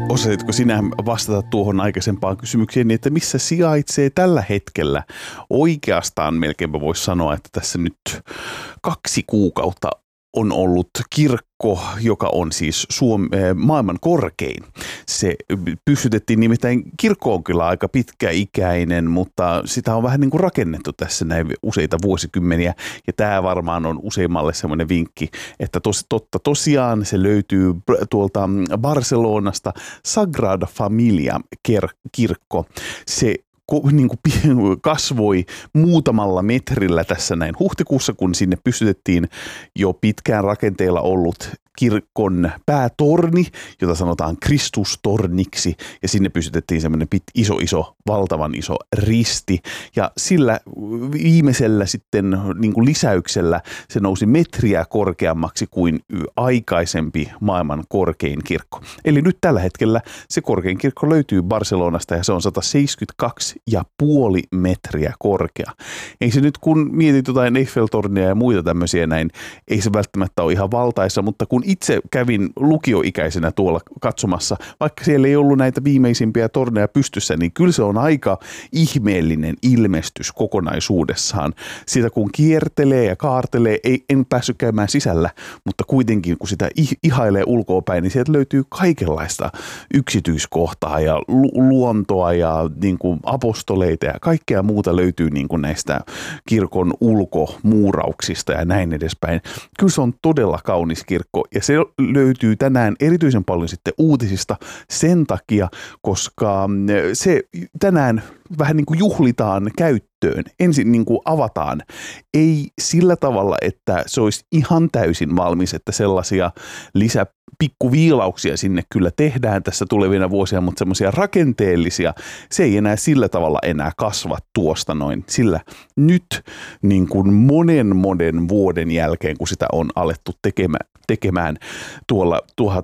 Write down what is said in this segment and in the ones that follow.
Osasitko sinä vastata tuohon aikaisempaan kysymykseen, niin että missä sijaitsee tällä hetkellä? Oikeastaan melkeinpä voisi sanoa, että tässä nyt 2 kuukautta on ollut kirkko, joka on siis maailman korkein. Se pystytettiin, nimittäin kirkko on kyllä aika pitkäikäinen, mutta sitä on vähän niin kuin rakennettu tässä näin useita vuosikymmeniä. Ja tämä varmaan on useimmalle semmoinen vinkki, että tosiaan se löytyy tuolta Barcelonasta, Sagrada Familia kirkko. Se niin kuin kasvoi muutamalla metrillä tässä näin huhtikuussa, kun sinne pystytettiin jo pitkään rakenteilla ollut kirkon päätorni, jota sanotaan Kristustorniksi, ja sinne pystytettiin semmoinen valtavan iso risti, ja sillä viimeisellä sitten niin kuin lisäyksellä se nousi metriä korkeammaksi kuin aikaisempi maailman korkein kirkko. Eli nyt tällä hetkellä se korkein kirkko löytyy Barcelonasta, ja se on 172,5 metriä korkea. Ei se nyt, kun mietit jotain Eiffel-tornia ja muita tämmöisiä näin, ei se välttämättä ole ihan valtaissa, mutta kun itse kävin lukioikäisenä tuolla katsomassa, vaikka siellä ei ollut näitä viimeisimpiä torneja pystyssä, niin kyllä se on aika ihmeellinen ilmestys kokonaisuudessaan. Siitä kun kiertelee ja kaartelee, en päässyt käymään sisällä, mutta kuitenkin kun sitä ihailee ulkoapäin, niin sieltä löytyy kaikenlaista yksityiskohtaa ja luontoa ja niin kuin apostoleita ja kaikkea muuta löytyy niin kuin näistä kirkon ulkomuurauksista ja näin edespäin. Kyllä se on todella kaunis kirkko, ja se löytyy tänään erityisen paljon sitten uutisista sen takia, koska se tänään vähän niin kuin juhlitaan käyttöön. Ensin niin kuin avataan. Ei sillä tavalla, että se olisi ihan täysin valmis, että sellaisia pikkuviilauksia sinne kyllä tehdään tässä tulevina vuosina, mutta semmoisia rakenteellisia, se ei enää sillä tavalla enää kasva tuosta noin. Sillä nyt niin kuin monen vuoden jälkeen, kun sitä on alettu tekemään tuolla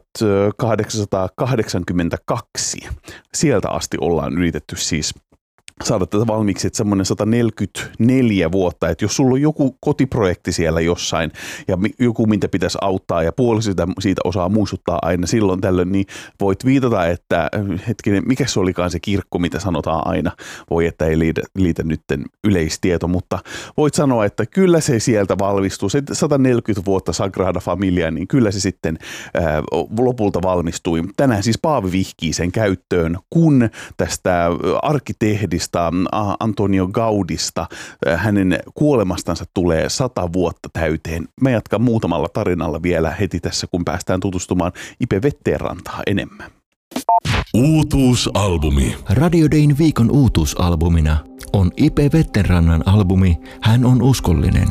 1882, sieltä asti ollaan yritetty siis saada tätä valmiiksi, että semmoinen 144 vuotta, että jos sulla on joku kotiprojekti siellä jossain ja joku, mitä pitäisi auttaa ja puoliso siitä osaa muistuttaa aina silloin tällöin, niin voit viitata, että hetkinen, mikä se olikaan se kirkko, mitä sanotaan aina, voi että ei liitä nytten yleistieto, mutta voit sanoa, että kyllä se sieltä valmistuu, se 140 vuotta Sagrada Familia, niin kyllä se sitten lopulta valmistui. Tänään siis Paavi vihkii sen käyttöön, kun tästä arkkitehdistä Antonio Gaudista, hänen kuolemastansa tulee 100 vuotta täyteen. Mä jatkan muutamalla tarinalla vielä heti tässä, kun päästään tutustumaan Ipe Vetterrantaan enemmän. Uutuusalbumi. Radio Dayn viikon uutuusalbumina on Ipe Vetterrannan albumi Hän on uskollinen.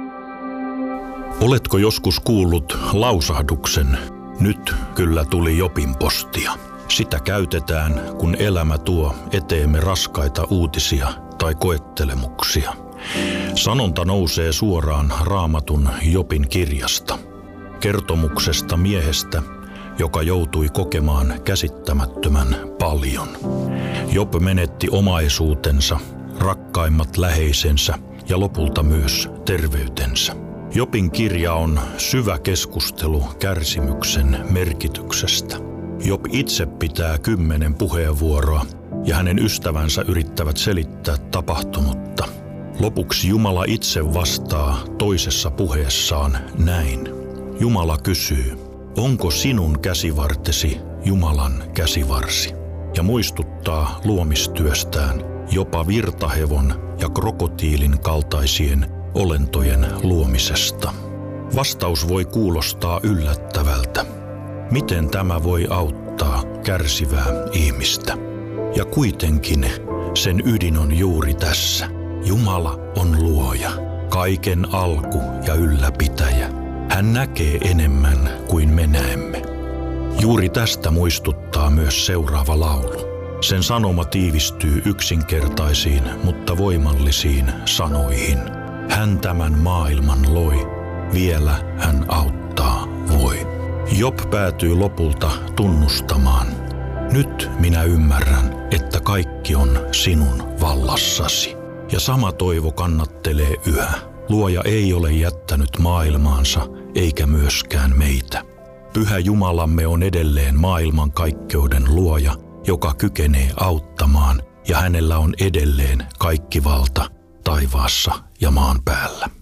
Oletko joskus kuullut lausahduksen? Nyt kyllä tuli Jobin postia. Sitä käytetään, kun elämä tuo eteemme raskaita uutisia tai koettelemuksia. Sanonta nousee suoraan Raamatun Jobin kirjasta. Kertomuksesta miehestä, joka joutui kokemaan käsittämättömän paljon. Job menetti omaisuutensa, rakkaimmat läheisensä ja lopulta myös terveytensä. Jobin kirja on syvä keskustelu kärsimyksen merkityksestä. Job itse pitää 10 puheenvuoroa ja hänen ystävänsä yrittävät selittää tapahtunutta. Lopuksi Jumala itse vastaa toisessa puheessaan näin. Jumala kysyy, onko sinun käsivartesi Jumalan käsivarsi? Ja muistuttaa luomistyöstään jopa virtahevon ja krokotiilin kaltaisien olentojen luomisesta. Vastaus voi kuulostaa yllättävältä. Miten tämä voi auttaa kärsivää ihmistä? Ja kuitenkin sen ydin on juuri tässä. Jumala on luoja, kaiken alku ja ylläpitäjä. Hän näkee enemmän kuin me näemme. Juuri tästä muistuttaa myös seuraava laulu. Sen sanoma tiivistyy yksinkertaisiin, mutta voimallisiin sanoihin. Hän tämän maailman loi, vielä hän auttaa voi. Job päätyy lopulta tunnustamaan. Nyt minä ymmärrän, että kaikki on sinun vallassasi. Ja sama toivo kannattelee yhä. Luoja ei ole jättänyt maailmaansa eikä myöskään meitä. Pyhä Jumalamme on edelleen maailmankaikkeuden luoja, joka kykenee auttamaan, ja hänellä on edelleen kaikki valta taivaassa ja maan päällä.